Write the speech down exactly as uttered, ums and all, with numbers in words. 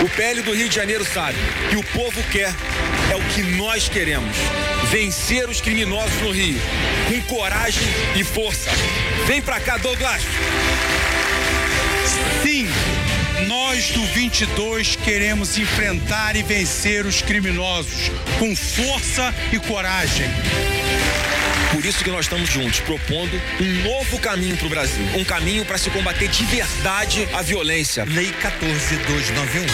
pele do Rio de Janeiro sabe que o povo quer é o que nós queremos. Vencer os criminosos no Rio, com coragem e força. Vem pra cá, Douglas! Sim, nós do vinte e dois queremos enfrentar e vencer os criminosos, com força e coragem. Por isso que nós estamos juntos, propondo um novo caminho para o Brasil. Um caminho para se combater de verdade a violência. Lei quatorze mil duzentos e noventa e um.